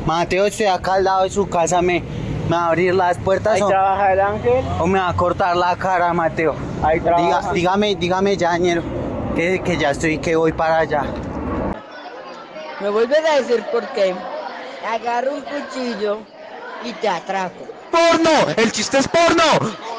Mateo, estoy acá al lado de su casa, me va a abrir las puertas Ahí trabaja el ángel. o me va a cortar la cara, Mateo. Ahí trabaja. Dígame ya, ñero, que ya estoy, que voy para allá. Me vuelves a decir por qué. Agarro un cuchillo y te atraco. ¡Porno! ¡El chiste es porno!